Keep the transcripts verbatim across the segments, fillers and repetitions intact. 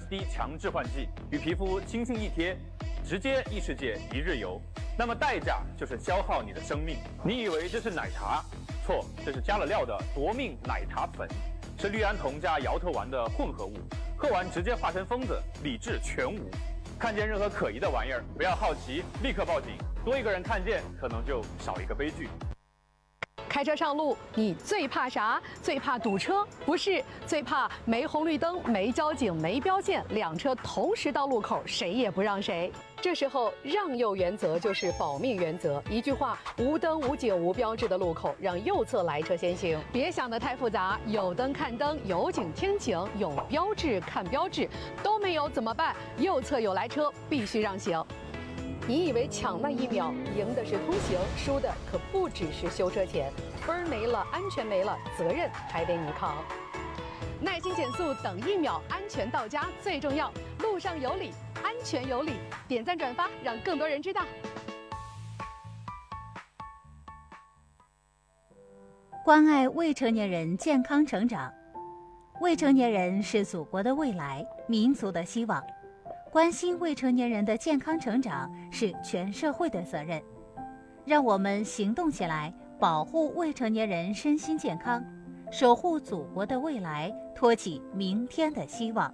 S D 强致幻剂，与皮肤轻轻一贴，直接异世界一日游。那么代价就是消耗你的生命。你以为这是奶茶？错，这是加了料的夺命奶茶粉，是氯胺酮加摇头丸的混合物，喝完直接化成疯子，理智全无。看见任何可疑的玩意儿，不要好奇，立刻报警。多一个人看见，可能就少一个悲剧。 开车上路，你最怕啥？最怕堵车？不是，最怕没红绿灯、没交警、没标线，两车同时到路口，谁也不让谁。这时候，让右原则就是保命原则。一句话：无灯、无警、无标志的路口，让右侧来车先行。别想得太复杂，有灯看灯，有警听警，有标志看标志，都没有怎么办？右侧有来车，必须让行。你以为抢那一秒赢的是通行，输的可不只是修车钱，分儿没了，安全没了，责任还得你扛。耐心减速，等一秒，安全到家最重要。路上有理，安全有理。点赞转发，让更多人知道。 关爱未成年人健康成长，未成年人是祖国的未来，民族的希望。关心未成年人的健康成长是全社会的责任，让我们行动起来，保护未成年人身心健康，守护祖国的未来，托起明天的希望。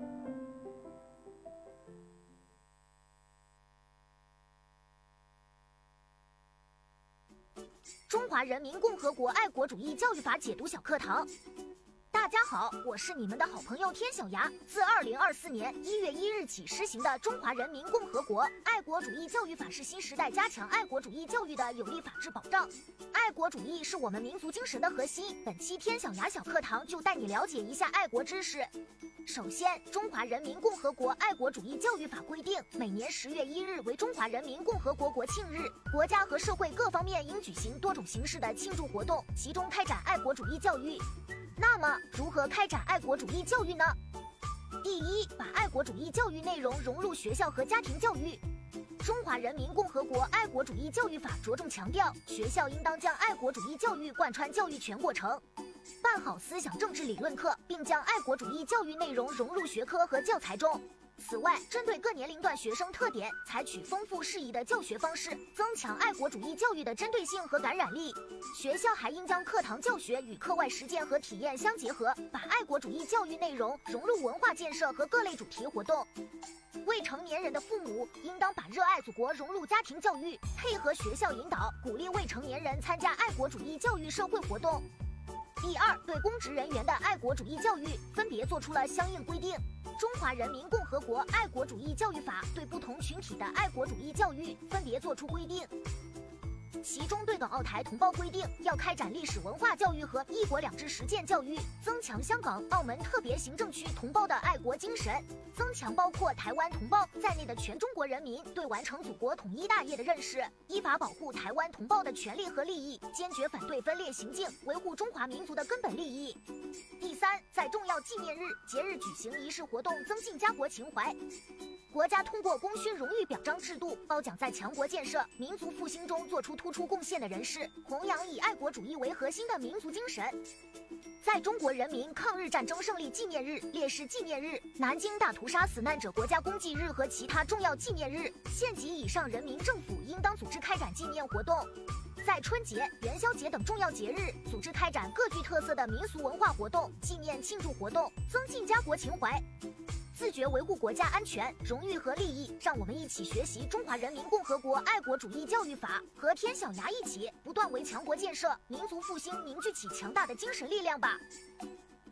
中华人民共和国爱国主义教育法解读小课堂。大家好，我是你们的好朋友天小牙。自二零二四年一月一日起施行的《中华人民共和国爱国主义教育法》是新时代加强爱国主义教育的有力法治保障。爱国主义是我们民族精神的核心。本期天小牙小课堂就带你了解一下爱国知识。首先，《中华人民共和国爱国主义教育法》规定，每年十月一日为中华人民共和国国庆日，国家和社会各方面应举行多种形式的庆祝活动，其中开展爱国主义教育。那么，如何开展爱国主义教育呢？第一，把爱国主义教育内容融入学校和家庭教育。中华人民共和国爱国主义教育法着重强调，学校应当将爱国主义教育贯穿教育全过程，办好思想政治理论课，并将爱国主义教育内容融入学科和教材中。此外，针对各年龄段学生特点，采取丰富适宜的教学方式，增强爱国主义教育的针对性和感染力。学校还应将课堂教学与课外实践和体验相结合，把爱国主义教育内容融入文化建设和各类主题活动。未成年人的父母应当把热爱祖国融入家庭教育，配合学校引导，鼓励未成年人参加爱国主义教育社会活动。第二，对公职人员的爱国主义教育分别作出了相应规定。中华人民共和国爱国主义教育法对不同群体的爱国主义教育分别作出规定。其中对港澳台同胞规定，要开展历史文化教育和一国两制实践教育，增强香港、澳门特别行政区同胞的爱国精神，增强包括台湾同胞在内的全中国人民对完成祖国统一大业的认识，依法保护台湾同胞的权利和利益，坚决反对分裂行径，维护中华民族的根本利益。第三，在重要纪念日、节日举行仪式活动，增进家国情怀。国家通过功勋荣誉表彰制度，褒奖在强国建设、民族复兴中做出突出贡献的人士，弘扬以爱国主义为核心的民族精神。在中国人民抗日战争胜利纪念日、烈士纪念日、南京大屠杀死难者国家公祭日和其他重要纪念日，县级以上人民政府应当组织开展纪念活动。在春节、元宵节等重要节日，组织开展各具特色的民俗文化活动、纪念庆祝活动，增进家国情怀。自觉维护国家安全、荣誉和利益，让我们一起学习《中华人民共和国爱国主义教育法》，和天小牙一起不断为强国建设、民族复兴凝聚起强大的精神力量吧。